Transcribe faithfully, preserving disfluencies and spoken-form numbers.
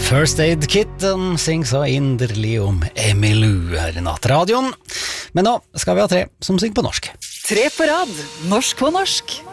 First Aid Kit, den synger så inderlig om Emilu her i nattradioen. Men nå skal vi ha tre som synger på norsk. Tre på rad, norsk på norsk.